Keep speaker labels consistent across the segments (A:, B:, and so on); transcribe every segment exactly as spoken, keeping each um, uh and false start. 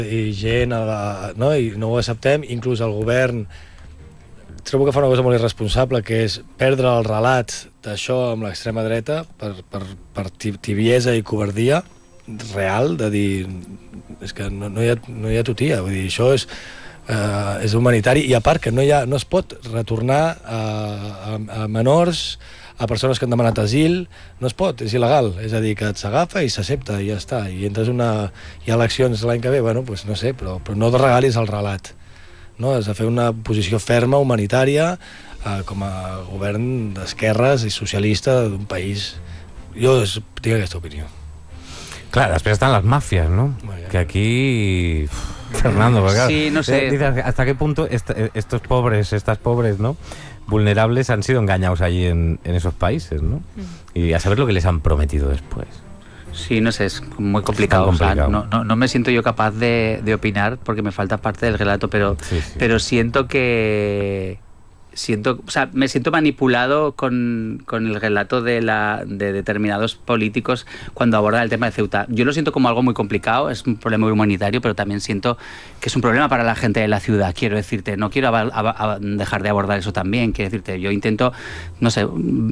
A: i gent, no? I no ho acceptem, inclús el govern trobo que fa una cosa molt irresponsable, que és perdre el relat d'això amb l'extrema dreta per, per, per tibiesa i covardia real, de dir és que no, no, hi ha, no hi ha tutia, vull dir, això és, eh, és humanitari, i a part que no, hi ha, no es pot retornar a, a, a menors, a persones que han demanat asil, no es pot, és il·legal, és a dir, que s'agafa i s'accepta i ja està, i entres una... hi ha eleccions l'any que ve, bueno, doncs no sé, però, però no regalis el relat. No? Has de fer una posició ferma, humanitària, eh, com a govern d'esquerres i socialista d'un país. Jo tinc aquesta opinió.
B: Clar, després estan les màfies, ¿no? Bueno, que aquí... Fernando, porque,
C: sí, no sé.
B: Dices, ¿hasta qué punto est estos pobres, estas pobres, ¿no? vulnerables han sido engañados allí en, en esos países, ¿no? Mm. Y a saber lo que les han prometido después.
C: Sí, no sé, es muy complicado. complicado. O sea, no, no, no me siento yo capaz de, de opinar porque me falta parte del relato, pero, sí, sí. pero siento que... siento, o sea, me siento manipulado con, con el relato de, la, de determinados políticos cuando abordan el tema de Ceuta. Yo lo siento como algo muy complicado, es un problema muy humanitario, pero también siento que es un problema para la gente de la ciudad. Quiero decirte, no quiero a, a, a dejar de abordar eso también. Quiero decirte, yo intento, no sé,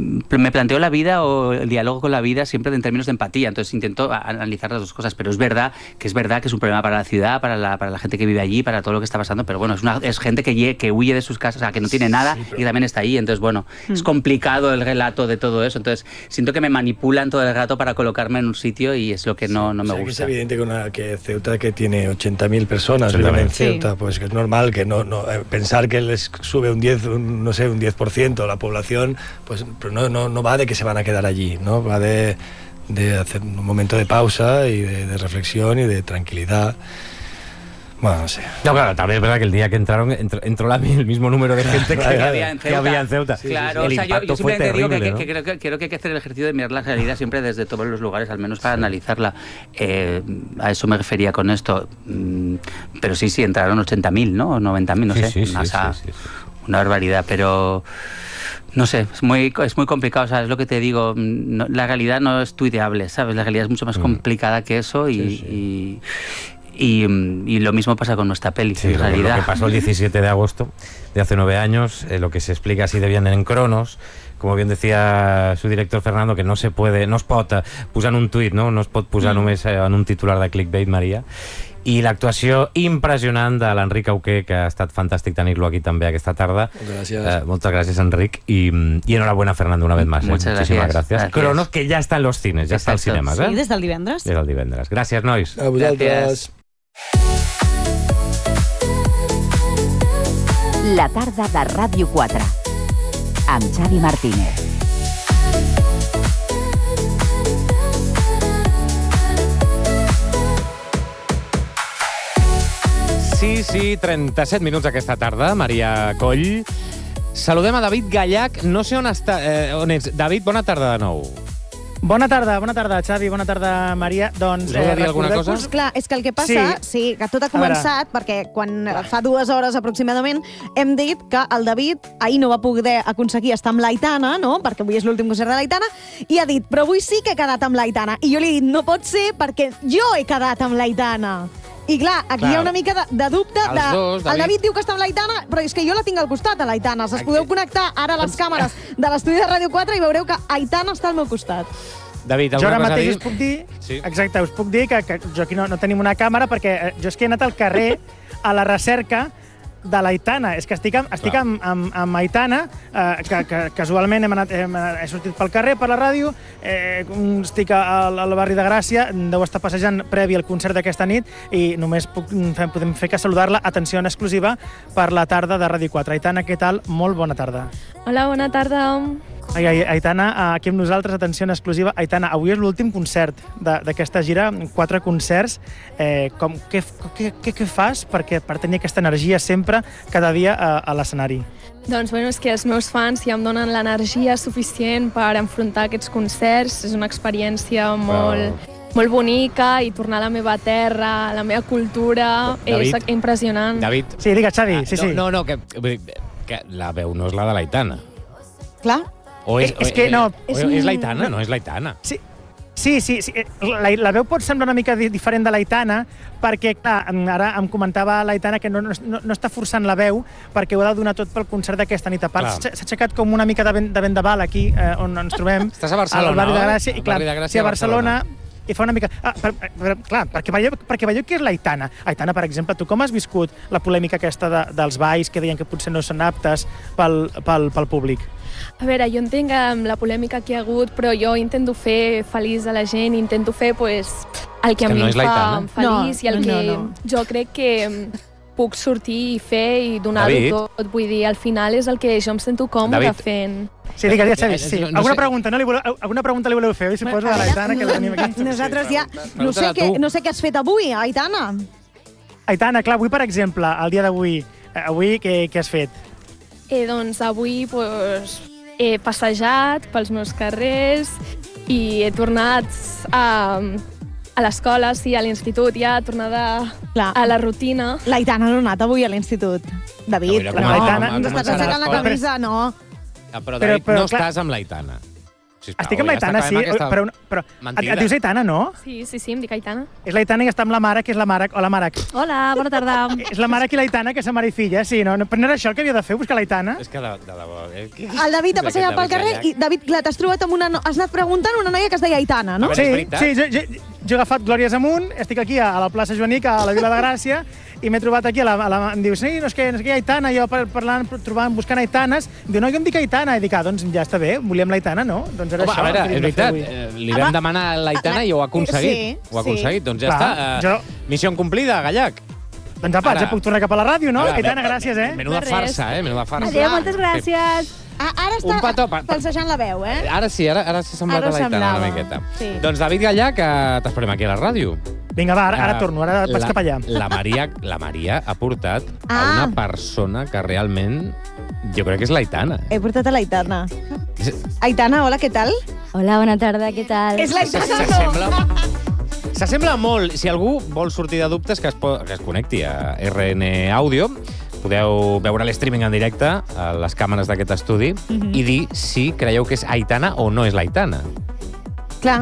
C: me planteo la vida o el diálogo con la vida siempre en términos de empatía, entonces intento analizar las dos cosas, pero es verdad que es verdad que es un problema para la ciudad, para la, para la gente que vive allí, para todo lo que está pasando, pero bueno, es, una, es gente que, que huye de sus casas, o sea, que no tiene nada. Sí, pero... y también está ahí, entonces bueno, mm. es complicado el relato de todo eso, entonces siento que me manipulan todo el rato para colocarme en un sitio y es lo que no, no me o sea, gusta.
A: Que es evidente que, una, que Ceuta, que tiene ochenta mil personas viven en Ceuta, sí. pues que es normal que no, no pensar que les sube un diez, un, no sé, un diez por ciento la población, pues pero no, no, no va de que se van a quedar allí, ¿no? Va de, de hacer un momento de pausa y de, de reflexión y de tranquilidad. Bueno, no sé. No,
B: claro, también es verdad que el día que entraron entró, entró la, el mismo número de gente que, que, había, en Ceuta. que había en Ceuta.
C: Sí, claro, sí, sí. o sea, yo, yo simplemente terrible, digo que, ¿no? que, que, creo, que creo que hay que hacer el ejercicio de mirar la realidad siempre desde todos los lugares, al menos para sí. analizarla. Eh, a eso me refería con esto. Mm, pero sí, sí, entraron ochenta mil, ¿no? O noventa mil, no sí, sé. Sí, una, sí, sí, sí, sí. una barbaridad, pero... No sé, es muy, es muy complicado, ¿sabes? Es lo que te digo, no, la realidad no es tuiteable, ¿sabes? La realidad es mucho más mm. complicada que eso y... Sí, sí. y Y, y lo mismo pasa con nuestra peli, sí, en realidad.
B: Lo que pasó el diecisiete de agosto de hace nueve años, eh, lo que se explica así de bien en Cronos, como bien decía su director Fernando, que no se puede, no es pot posar en un tuit, no, no es pot posar mm. només en un titular de clickbait, Maria. I l'actuació impressionant de l'Enric Auqué, que ha estat fantàstic tenir-lo aquí també aquesta tarda.
A: Gràcies.
B: Eh, moltes gràcies, Enric. I, y enhorabuena, Fernando, una vez más.
C: Muchas
B: eh?
C: gracias.
B: Muchísimas gracias. gracias. Cronos, que ja està en los cines, ja està als cinemes. Eh?
D: Sí, des del divendres.
B: Des del divendres. Gràcies, nois.
A: A vosaltres.
E: La tarda de Ràdio quatre amb Xavi Martínez.
B: Sí, sí, trenta-set minuts aquesta tarda, Maria Coll. Saludem a David Gallach. No sé on està... Eh, on ets. David, bona tarda de nou.
F: Bona tarda, bona tarda, Xavi, bona tarda, Maria. Doncs,
B: eh, dir alguna cosa?
D: Clar, és que el que passa, sí, sí que tot ha començat perquè quan fa dues hores aproximadament hem dit que el David ahir no va poder aconseguir estar amb l'Aitana, no?, perquè avui és l'últim concert de l'Aitana, i ha dit, però avui sí que he quedat amb l'Aitana. I jo li he dit, no pot ser perquè jo he quedat amb l'Aitana. I clar, aquí clar. hi ha una mica de, de dubte. De, dos, David. El David diu que està amb l'Aitana, però és que jo la tinc al costat, a l'Aitana. Us podeu connectar ara a les càmeres de l'estudi de Ràdio quatre i veureu que Aitana està al meu costat.
B: David,
F: jo ara
B: cosa
F: mateix
B: dir?
F: us puc dir,
B: sí.
F: exacte, us puc dir que, que jo aquí no, no tenim una càmera perquè jo és que he anat al carrer a la recerca de l'Aitana. És que estic amb, estic amb, amb, amb Aitana, eh, que, que casualment hem anat, hem, he sortit pel carrer, per la ràdio, eh, estic al, al barri de Gràcia, deu estar passejant previ al concert d'aquesta nit i només puc, fem, podem fer que saludar-la, atenció en exclusiva, per la tarda de Ràdio quatre. Aitana, què tal? Molt bona tarda.
G: Hola, bona tarda.
F: Ai, ai, Aitana, aquí amb nosaltres, atenció en exclusiva. Aitana, avui és l'últim concert d'aquesta gira, quatre concerts. Eh, com, què, què, què, què fas perquè, per tenir aquesta energia sempre, cada dia a, a l'escenari?
G: Doncs bueno, és que els meus fans ja em donen l'energia suficient per enfrontar aquests concerts. És una experiència molt... Wow. molt bonica i tornar a la meva terra, a la meva cultura, David, és impressionant.
B: David.
F: Sí, digues, Xavi, sí, sí.
B: No, no, que, que la veu no és la de l'Aitana.
D: Clar.
B: O és,
F: és que no...
B: O és, és l'Aitana, no és l'Aitana.
F: Sí, Sí, sí, sí. La, la veu pot semblar una mica diferent de l'Aitana, perquè, clar, ara em comentava l'Aitana que no, no, no està forçant la veu perquè ho ha de donar tot pel concert d'aquesta nit. A part, s'ha aixecat com una mica de vent de, vent de bal aquí, eh, on ens trobem.
B: Estàs a Barcelona,
F: al barri de Gràcia,
B: no?
F: I, clar,
B: Barri de Gràcia,
F: sí, a Barcelona,
B: Barcelona.
F: I fa una mica... Ah, per, per, clar, perquè veieu, perquè veieu qui és l'Aitana. Aitana, per exemple, tu com has viscut la polèmica aquesta de, dels balls que deien que potser no són aptes pel, pel, pel públic?
G: A veure, jo entenc la polèmica que hi ha hagut, però jo intento fer feliç a la gent, intento fer pues, el que a mi
B: no
G: em fa feliç
D: no,
G: i el
D: no,
G: que
D: no, no.
G: jo crec que puc sortir i fer i donar-ho tot. Vull dir, al final és el que jo em sento còmode
B: David.
G: fent.
F: Sí, digues, ja sí.
B: No, no
F: alguna,
B: sé.
F: pregunta, no li voleu, alguna pregunta li voleu fer? Si posa a l'Aitana, que la tenim aquí.
D: Nosaltres ja... No sé, què, no sé què has fet avui, Aitana.
F: Aitana, clar, avui, per exemple, el dia d'avui, avui què, què has fet?
G: Eh, doncs avui pues, he passejat pels meus carrers i he tornat a, a l'escola, sí, a l'institut, ja tornada
D: Clar.
G: a la rutina.
D: L'Aitana no ha anat avui a l'institut. David,
B: No,
D: no,
B: no, Aitana,
D: ens estàs aixecant la camisa, no.
B: Ah, però,
F: Però-
B: David,
F: però,
B: no
F: clar-
B: estàs amb l'Aitana. Sisplau,
F: Estic amb
B: ja
F: l'Aitana,
B: està,
F: sí,
B: acabem aquesta
F: però, però et,
B: mentida.
F: et dius Aitana, no?
G: Sí, sí, sí, em dic Aitana.
F: És l'Aitana i està amb la mare, que és la Mare. Hola, Mare.
H: Hola, bona tarda.
F: És la Mare i l'Aitana, que és mare i filla, sí, no? Però no era això el que havia de fer, buscar l'Aitana?
B: És que de, de debò... Eh?
D: El David ha passejat pel carrer i, David, clar, t'has trobat amb una... No... Has anat preguntant una noia que es deia Aitana, no?
B: A veure,
F: Sí,
B: és veritat.
F: sí, jo, jo, jo he agafat Glòries amunt, estic aquí a la plaça Joanic, a la Vila de Gràcia, i m'he trobat aquí, a la, a la, em diu, sí, no és que, no és que hi ha Aitana, jo parlant, trobant, buscant Aitanes, em diu, no, jo em dic Aitana, i dic, ah, doncs ja està bé, volíem l'Aitana, no? Doncs era
B: Home,
F: això.
B: a veure,
F: el que
B: és
F: havíem de fer
B: veritat,
F: avui.
B: eh, li vam demanar a l'Aitana i ho ha aconseguit.
D: Sí,
B: ho ha
D: sí.
B: aconseguit, doncs ja
F: Clar,
B: està. Eh,
F: jo-
B: Missió complida, Gallac.
F: Doncs apa,
B: Ara-
F: ja puc tornar cap a la ràdio, no?
B: Ara,
F: Aitana,
B: ve-
F: gràcies, eh?
B: Menuda
G: De res.
B: farsa, eh? Menuda farsa.
H: Adéu, moltes gràcies.
D: Ah, ara està
B: Un petó, pa- pa-
D: falsejant la veu, eh?
B: Ara sí, ara, ara s'ha semblat
D: Ara
B: a l'Aitana una
D: semblava,
B: miqueta.
D: sí.
B: Doncs David Gallac, eh, t'esperem aquí a la ràdio.
F: Vinga, va, ara, ara
B: Eh,
F: torno, ara vaig
B: la-
F: cap allà.
B: La Maria, la Maria ha portat a
D: Ah.
B: una persona que realment jo crec que és l'Aitana.
D: He portat a l'Aitana.
B: És-
D: Aitana, hola, què tal?
H: Hola, bona tarda, què tal?
D: És l'Aitana, no?
B: S'assembla s'assembla molt. Si algú vol sortir de dubtes, que es, po- que es connecti a R N Audio. Podeu veure l'streaming en directe a les càmeres d'aquest estudi
D: Mhm.
B: i dir si creieu que és Aitana o no és l'Aitana.
D: Clar,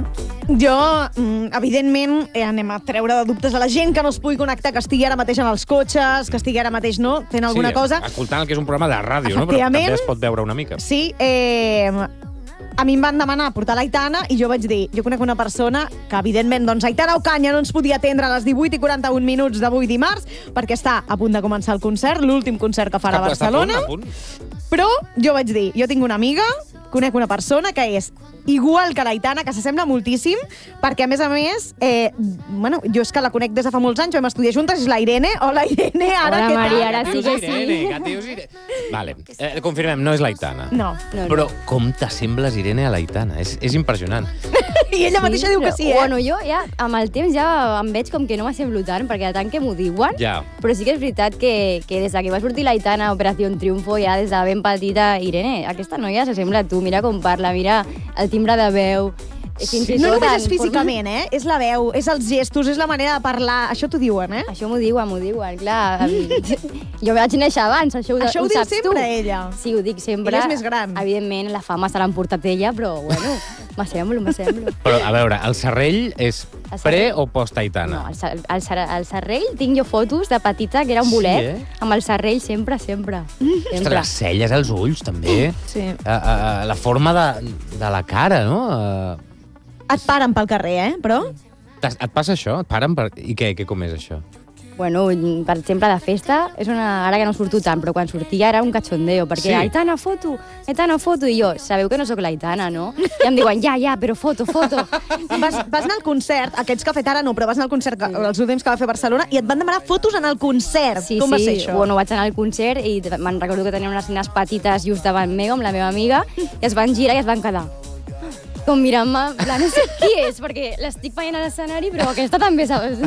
D: jo, mm, evidentment, eh, anem a treure de dubtes a la gent que no es pugui connectar, que estigui ara mateix en els cotxes, que estigui ara mateix, no?, fent alguna
B: sí,
D: cosa.
B: escoltant el que és un programa de ràdio, no? Però
D: Efectivament.
B: també es pot veure una mica.
D: Sí, eh, a mi em van demanar portar l'Aitana i jo vaig dir, jo conec una persona que, evidentment, doncs, Aitana Ocaña no ens podia atendre a les divuit i quaranta-un minuts d'avui dimarts perquè està a punt de començar el concert, l'últim concert que farà a
B: Està a
D: Barcelona.
B: punt, a punt.
D: Però jo vaig dir, jo tinc una amiga, conec una persona que és igual que l'Aitana, que s'assembla moltíssim, perquè, a més a més, eh, bueno, jo és que la conec des de fa molts anys, vam estudiar juntes, és la Irene. Hola, Irene, ara
H: Hola,
D: què
H: Maria,
D: tal?
H: ara sí que
B: Irene,
H: sí.
B: que et dius Irene. Vale, eh, confirmem, no és l'Aitana.
D: No.
H: No, no.
B: Però com t'assembles, Irene, a l'Aitana? És, és impressionant.
D: I ella mateixa diu que
H: però,
D: sí, eh?
H: Bueno, jo ja, amb el temps ja em veig com que no m'assemblo tant, perquè de tant que m'ho diuen,
B: Ja.
H: però sí que és veritat que, que des que va sortir l'Aitana a Operació Triunfo, ja des de ben petita, Irene, aquesta noia s'assembla a tu, mira com parla, mira el timbre de veu, fins i
D: No
H: tot
D: només
H: en
D: és físicament, eh? És la veu, és els gestos, és la manera de parlar. Això t'ho diuen, eh?
H: Això m'ho diuen, m'ho diuen, clar. Jo vaig néixer abans, això ho,
D: Això ho
H: ho
D: diu
H: saps tu.
D: sempre ella.
H: Sí, ho dic sempre.
D: Ella és més gran.
H: Evidentment, la fama se l'ha emportat ella, però, bueno, m'assemblo, m'assemblo.
B: Però, a veure, el Serrell és
H: El
B: pre
H: Serrell.
B: o post-Aitana?
H: No, al, Ser- al, Ser- al Serrell tinc jo fotos de petita, que era un
B: Sí,
H: bolet,
B: eh?
H: amb el Serrell sempre, sempre.
B: Ostres,
H: sempre.
B: les celles, els ulls, també.
D: Sí.
B: Uh, uh, la forma de, de la cara, no? Uh,
D: Et paren pel carrer, eh? Però...
B: et passa això? Et paren per... I què, què com és això?
H: Bueno, per exemple, de festa, és una... ara que no surto tant, però quan sortia era un cachondeo, perquè
B: Sí.
H: Aitana, foto, Aitana, foto, i jo, sabeu que no sóc l'Aitana, no? I em diuen, ja, ja, però foto, foto.
D: Vas, vas anar al concert, aquests que ha fet ara no, però vas anar al concert, que, els últims que va fer a Barcelona, i et van demanar fotos en el concert.
H: Sí,
D: Com
H: sí,
D: va ser això?
H: bueno, vaig anar al concert i me'n recordo que tenia unes nenes petites just davant meu, amb la meva amiga, i es van girar i es van quedar com mirant-me, en plan, no sé qui és, perquè l'estic veient a l'escenari, però aquesta també s'assembla.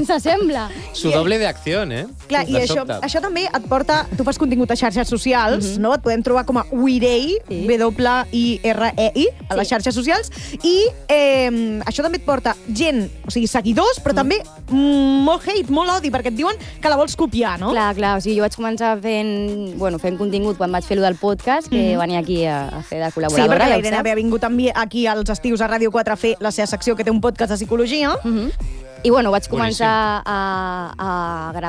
B: Su doble de acció, eh?
D: Clar, i
B: De
D: això,
B: sobte.
D: això també et porta... Tu fas contingut a xarxes socials, no? Et podem trobar com a Wirei,
H: Sí.
D: W I R E I, a les
H: Sí.
D: xarxes socials, i eh, això també et porta gent, o sigui, seguidors, però també mm, molt hate, molt odi, perquè et diuen que la vols copiar, no?
H: Clar, clar, o sigui, jo vaig començar fent, bueno, fent contingut quan vaig fer-lo del podcast, que venia aquí a, a fer de
D: Sí,
H: col·laboradora.
D: perquè la
H: ja ho
D: Irene
H: saps.
D: havia vingut amb mi aquí als estius estius a Ràdio quatre a fer la seva secció, que té un podcast de psicologia.
H: Mm-hmm. I bueno, vaig començar a, a gravar